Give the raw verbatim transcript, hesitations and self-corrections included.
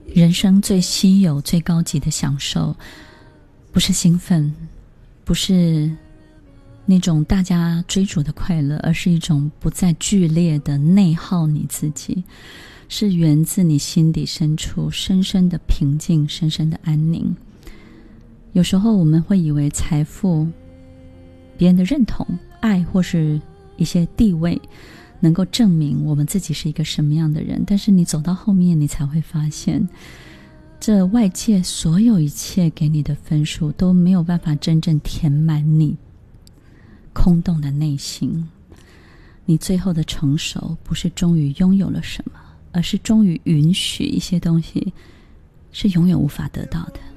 人生最稀有最高级的享受，不是兴奋，不是那种大家追逐的快乐，而是一种不再剧烈的内耗你自己，是源自你心底深处深深的平静，深深的安宁。有时候我们会以为财富、别人的认同、爱或是一些地位能够证明我们自己是一个什么样的人，但是你走到后面，你才会发现这外界所有一切给你的分数都没有办法真正填满你空洞的内心。你最后的成熟不是终于拥有了什么，而是终于允许一些东西是永远无法得到的。